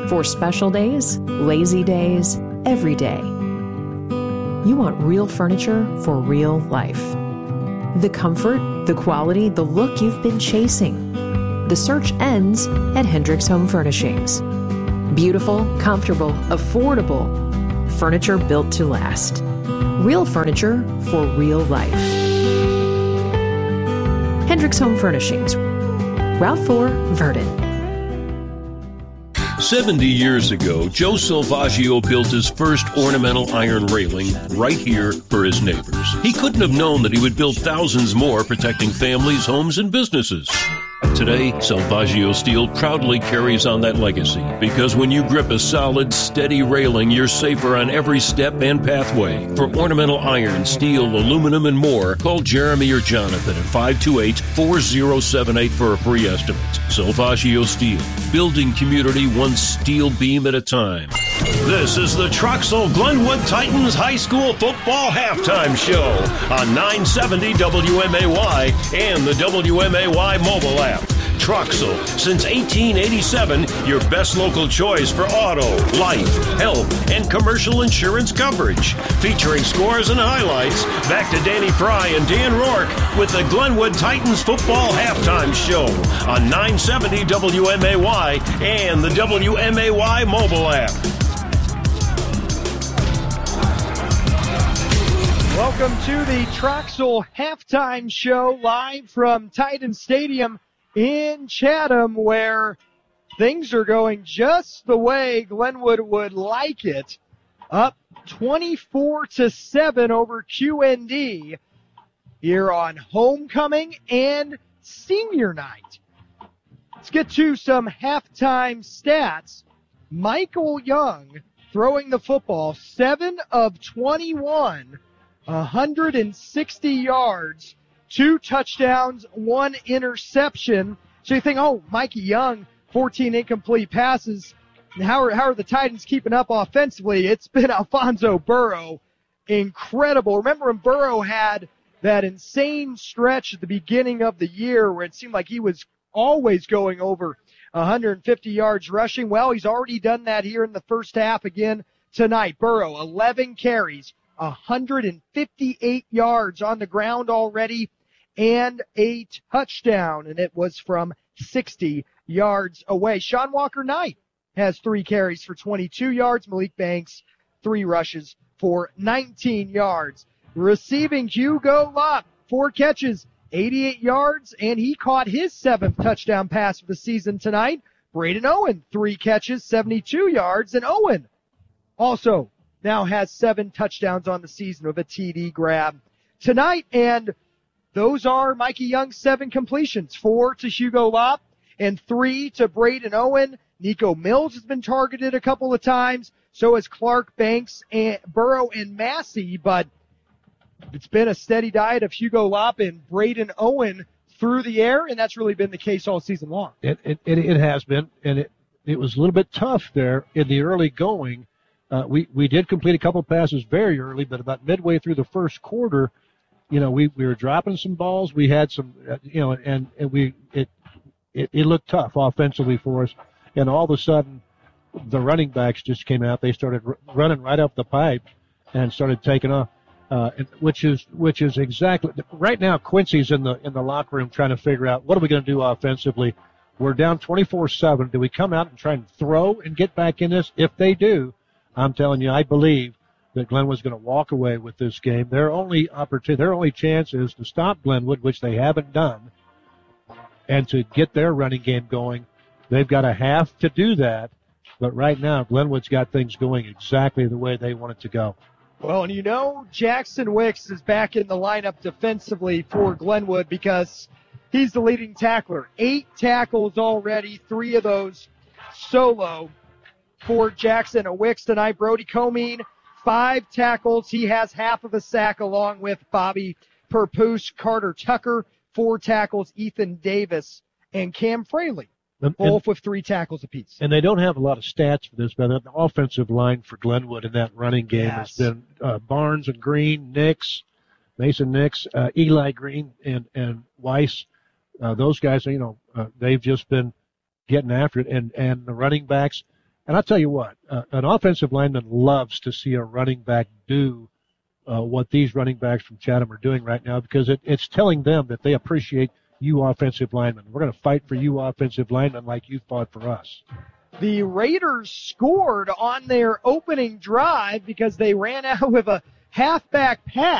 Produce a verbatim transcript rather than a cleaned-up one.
For special days, lazy days, every day. You want real furniture for real life. The comfort, the quality, the look you've been chasing. The search ends at Hendricks Home Furnishings. Beautiful, comfortable, affordable. Furniture built to last. Real furniture for real life. Hendricks Home Furnishings. Route four, Verdon. seventy years ago, Joe Salvaggio built his first ornamental iron railing right here for his neighbors. He couldn't have known that he would build thousands more protecting families, homes, and businesses. Today, Salvaggio Steel proudly carries on that legacy because when you grip a solid, steady railing, you're safer on every step and pathway. For ornamental iron, steel, aluminum, and more, call Jeremy or Jonathan at five two eight, four zero seven eight for a free estimate. Salvaggio Steel, building community one steel beam at a time. This is the Troxel Glenwood Titans High School Football Halftime Show on nine seventy W M A Y and the W M A Y mobile app. Troxel, since eighteen eighty-seven, your best local choice for auto, life, health, and commercial insurance coverage. Featuring scores and highlights, back to Danny Fry and Dan Rourke with the Glenwood Titans Football Halftime Show on nine seventy W M A Y and the W M A Y mobile app. Welcome to the Troxel Halftime Show live from Titan Stadium in Chatham, where things are going just the way Glenwood would like it. Up twenty-four to seven over Q N D here on homecoming and senior night. Let's get to some halftime stats. Michael Young throwing the football, seven of twenty-one, one hundred sixty yards, two touchdowns, one interception. So you think, oh, Mikey Young, fourteen incomplete passes. How are, how are the Titans keeping up offensively? It's been Alfonso Burrow. Incredible. Remember when Burrow had that insane stretch at the beginning of the year where it seemed like he was always going over one hundred fifty yards rushing? Well, he's already done that here in the first half again tonight. Burrow, eleven carries, one hundred fifty-eight yards on the ground already, and a touchdown, and it was from sixty yards away. Sean Walker-Knight has three carries for twenty-two yards. Malik Banks, three rushes for nineteen yards. Receiving, Hugo Lopp, four catches, eighty-eight yards, and he caught his seventh touchdown pass of the season tonight. Braden Owen, three catches, seventy-two yards, and Owen also now has seven touchdowns on the season with a T D grab tonight. And those are Mikey Young's seven completions, four to Hugo Lopp and three to Braden Owen. Nico Mills has been targeted a couple of times. So has Clark, Banks, and Burrow, and Massey. But it's been a steady diet of Hugo Lopp and Braden Owen through the air, and that's really been the case all season long. It it, it, it has been, and it, it was a little bit tough there in the early going. Uh, we, we did complete a couple passes very early, but about midway through the first quarter, you know, we, we were dropping some balls. We had some, uh, you know, and, and we it, it it looked tough offensively for us. And all of a sudden, the running backs just came out. They started r- running right up the pipe and started taking off, uh, and, which is which is exactly right now. Quincy's in the in the locker room trying to figure out what are we going to do offensively. We're down twenty-four seven. Do we come out and try and throw and get back in this? If they do, I'm telling you, I believe that Glenwood's going to walk away with this game. Their only opportunity, their only chance is to stop Glenwood, which they haven't done, and to get their running game going. They've got to have to do that. But right now, Glenwood's got things going exactly the way they want it to go. Well, and you know, Jackson Wicks is back in the lineup defensively for Glenwood because he's the leading tackler. Eight tackles already, three of those solo for Jackson Wicks tonight. Brody Comine, five tackles. He has half of a sack along with Bobby Perpus. Carter Tucker, four tackles. Ethan Davis and Cam Fraley, both and, with three tackles apiece. And they don't have a lot of stats for this, but the offensive line for Glenwood in that running game yes. has been uh, Barnes and Green, Nix, Mason Nix, uh, Eli Green, and, and Weiss. Uh, those guys, you know, uh, they've just been getting after it. And, and the running backs, And I'll tell you what, uh, an offensive lineman loves to see a running back do uh, what these running backs from Chatham are doing right now, because it, it's telling them that they appreciate you offensive linemen. We're going to fight for you offensive linemen like you fought for us. The Raiders scored on their opening drive because they ran out with a halfback pass.